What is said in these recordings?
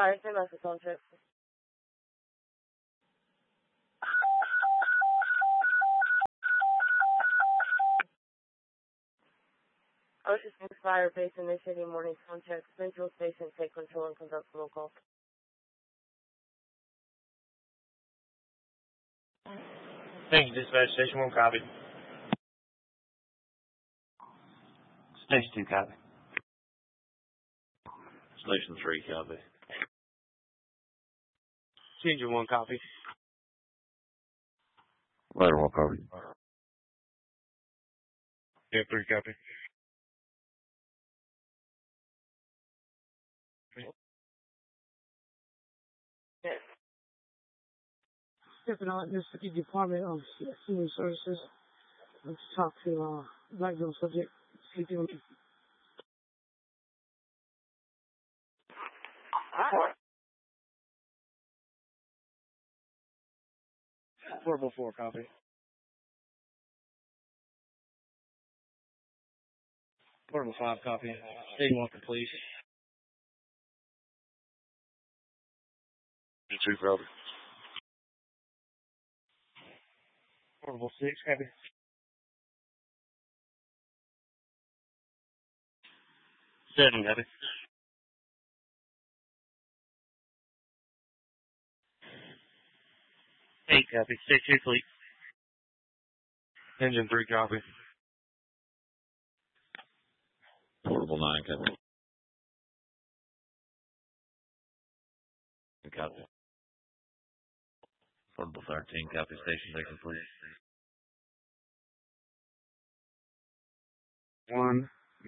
Fire, send us a phone check. Ocean Springs Fire Base initiating morning phone check. Central Station, take control and conduct roll call. Thank you, dispatch. Station 1, copy. Station 2, copy. Station 3, copy. Engine 1, copy. Ladder 1, copy. Yeah, 3, copy. Yes. Stepping out Mississippi Department of Human Services to talk to black girl subject sleeping on. Portable 4, copy. Portable 5, copy. Station 1, complete. 2, copy. Portable 6, copy. Seven, copy. 8, copy. Stay 2, fleet. Engine 3, copy. Portable 9, copy. Copy. Portable 13, copy. Station 2, complete.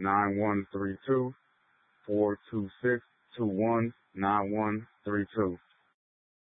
1-9132-426-219132.